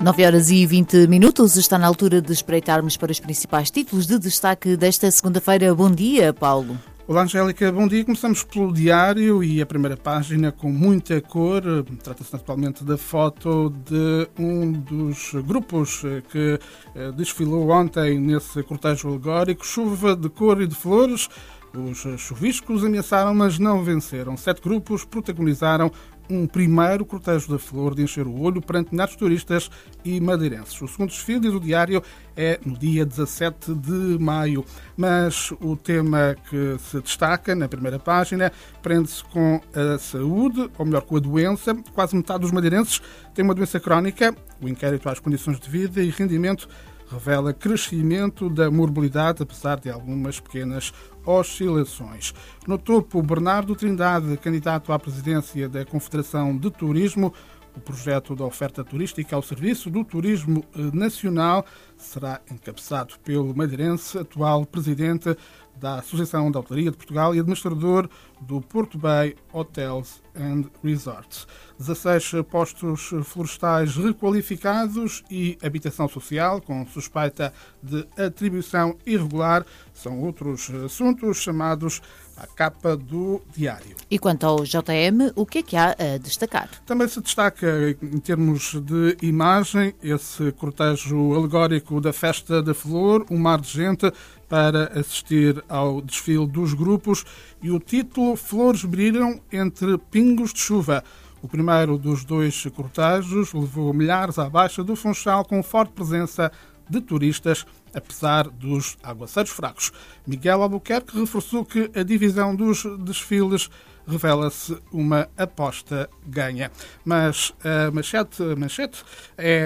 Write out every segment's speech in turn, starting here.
9h20, está na altura de espreitarmos para os principais títulos de destaque desta segunda-feira. Bom dia, Paulo. Olá, Angélica, bom dia. Começamos pelo diário e a primeira página com muita cor. Trata-se naturalmente da foto de um dos grupos que desfilou ontem nesse cortejo alegórico. Chuva de cor e de flores. Os chuviscos ameaçaram, mas não venceram. 7 grupos protagonizaram um primeiro cortejo da flor de encher o olho perante milhares de turistas e madeirenses. O segundo desfile, diz o diário, é no dia 17 de maio. Mas o tema que se destaca na primeira página prende-se com a saúde, ou melhor, com a doença. Quase metade dos madeirenses tem uma doença crónica. O inquérito às condições de vida e rendimento revela crescimento da morbilidade, apesar de algumas pequenas oscilações. No topo, Bernardo Trindade, candidato à presidência da Confederação de Turismo. O projeto da oferta turística ao serviço do turismo nacional será encabeçado pelo madeirense, atual presidente da Associação da Hotelaria de Portugal e administrador do Porto Bay Hotels and Resorts. 16 postos florestais requalificados e habitação social com suspeita de atribuição irregular são outros assuntos chamados à capa do diário. E quanto ao JM, o que é que há a destacar? Também se destaca, em termos de imagem, esse cortejo alegórico da Festa da Flor, um mar de gente para assistir ao desfile dos grupos, e o título Flores brilham entre pingos de chuva. O primeiro dos dois cortejos levou milhares à Baixa do Funchal com forte presença de turistas, apesar dos aguaceiros fracos. Miguel Albuquerque reforçou que a divisão dos desfiles revela-se uma aposta ganha. Mas a manchete é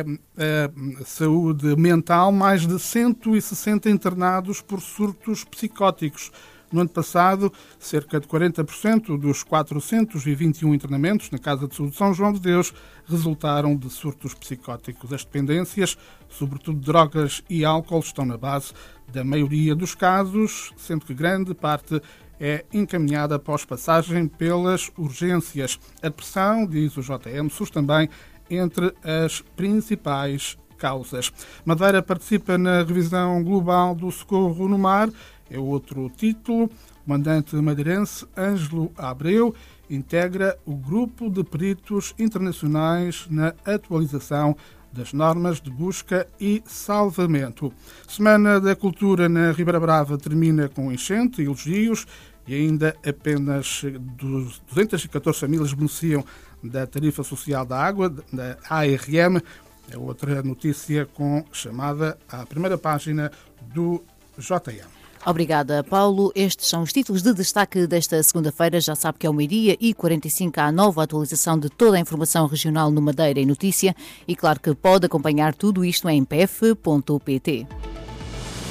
a saúde mental. Mais de 160 internados por surtos psicóticos. No ano passado, cerca de 40% dos 421 internamentos na Casa de Saúde de São João de Deus resultaram de surtos psicóticos. As dependências, sobretudo drogas e álcool, estão na base da maioria dos casos, sendo que grande parte é encaminhada após passagem pelas urgências. A depressão, diz o JM, surge também entre as principais causas. Madeira participa na revisão global do socorro no mar. É outro título. O comandante madeirense Ângelo Abreu integra o grupo de peritos internacionais na atualização das normas de busca e salvamento. Semana da Cultura na Ribeira Brava termina com enchente e elogios e ainda apenas 214 famílias beneficiam da tarifa social da água, da ARM. É outra notícia chamada à primeira página do JM. Obrigada, Paulo. Estes são os títulos de destaque desta segunda-feira. Já sabe que é 1h45 há nova atualização de toda a informação regional no Madeira e Notícia. E claro que pode acompanhar tudo isto em pf.pt.